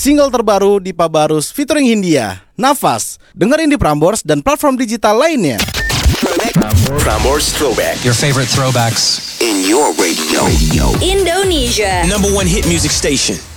single terbaru Dipa Barus featuring Hindia, Nafas. Dengerin di Prambors dan platform digital lainnya. Prambors Throwback. Your favorite throwbacks In your radio. Indonesia. #1 hit music station.